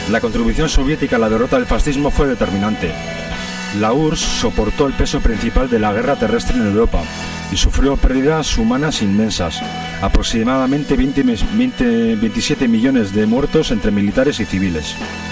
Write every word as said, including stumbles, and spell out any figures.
La contribución soviética a la derrota del fascismo fue determinante. La U R S S soportó el peso principal de la guerra terrestre en Europa y sufrió pérdidas humanas inmensas, aproximadamente veinte, veinte, veintisiete millones de muertos entre militares y civiles.